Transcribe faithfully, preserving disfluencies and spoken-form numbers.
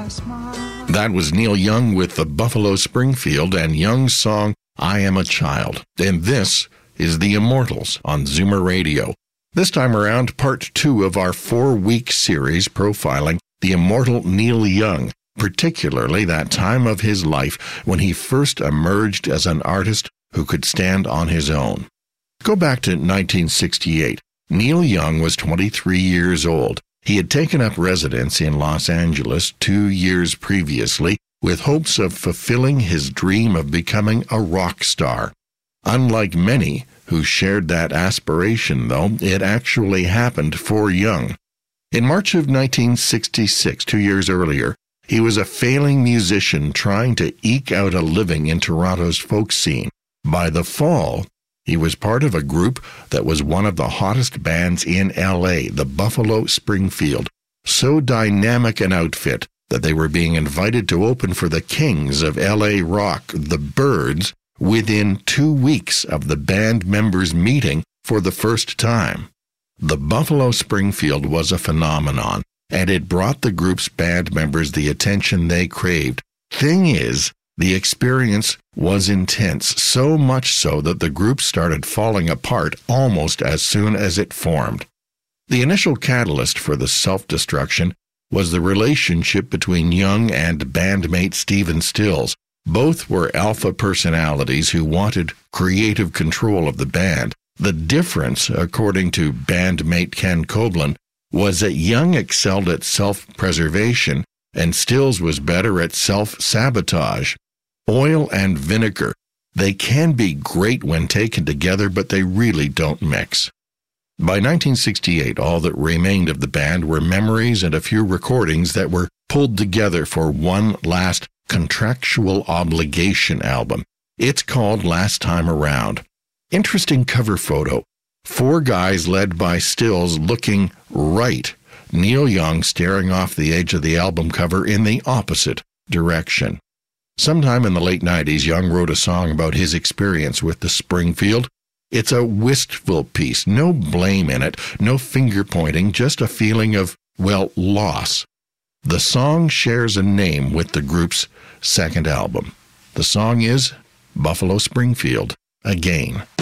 That was Neil Young with the Buffalo Springfield and Young's song, I Am a Child. And this is The Immortals on Zoomer Radio. This time around, part two of our four-week series profiling the immortal Neil Young, particularly that time of his life when he first emerged as an artist who could stand on his own. Go back to nineteen sixty-eight. Neil Young was twenty-three years old. He had taken up residence in Los Angeles two years previously with hopes of fulfilling his dream of becoming a rock star. Unlike many who shared that aspiration, though, it actually happened for Young. In March of nineteen sixty-six, two years earlier, he was a failing musician trying to eke out a living in Toronto's folk scene. By the fall, he was part of a group that was one of the hottest bands in L A, the Buffalo Springfield. So dynamic an outfit that they were being invited to open for the kings of L A rock, the Byrds, within two weeks of the band members meeting for the first time. The Buffalo Springfield was a phenomenon, and it brought the group's band members the attention they craved. Thing is, the experience was intense, so much so that the group started falling apart almost as soon as it formed. The initial catalyst for the self-destruction was the relationship between Young and bandmate Stephen Stills. Both were alpha personalities who wanted creative control of the band. The difference, according to bandmate Ken Coblin, was that Young excelled at self-preservation and Stills was better at self-sabotage. Oil and vinegar. They can be great when taken together, but they really don't mix. By nineteen sixty-eight, all that remained of the band were memories and a few recordings that were pulled together for one last contractual obligation album. It's called Last Time Around. Interesting cover photo. Four guys led by Stills looking right. Neil Young staring off the edge of the album cover in the opposite direction. Sometime in the late nineties, Young wrote a song about his experience with the Springfield. It's a wistful piece, no blame in it, no finger-pointing, just a feeling of, well, loss. The song shares a name with the group's second album. The song is Buffalo Springfield, again.